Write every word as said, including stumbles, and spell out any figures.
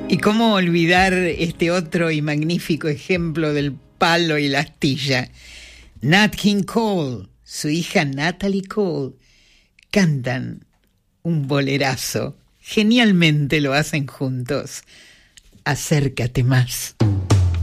Y cómo olvidar este otro y magnífico ejemplo del palo y la astilla. Nat King Cole, su hija Natalie Cole, cantan un bolerazo. Genialmente lo hacen juntos. Acércate más.